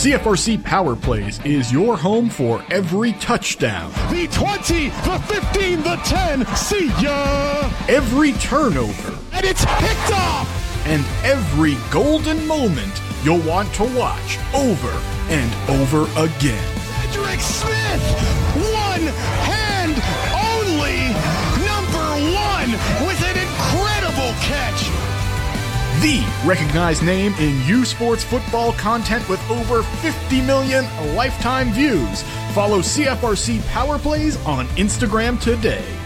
CFRC Power Plays is your home for every touchdown. The 20, the 15, the 10, see ya! Every turnover. And it's picked off! And every golden moment you'll want to watch over and over again. Cedric Smith, one hand only, number one with an incredible catch. The recognized name in U Sports football content with over 50 million lifetime views. Follow CFRC Power Plays on Instagram today.